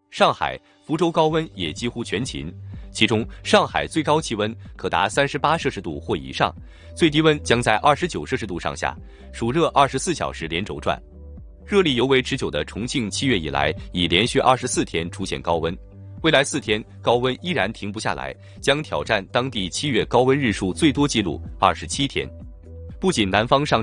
上海、福州高温也几乎全勤，其中上海最高气温可达38摄氏度或以上，最低温将在29摄氏度上下，暑热24小时连轴转。热力尤为持久的重庆7月以来已连续24天出现高温，未来4天高温依然停不下来，将挑战当地7月高温日数最多纪录27天。不仅南方上